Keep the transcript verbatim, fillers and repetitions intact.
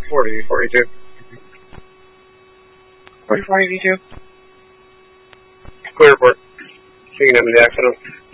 forty, forty-two. forty, forty, V two. Clear report. Seeing him in the accident.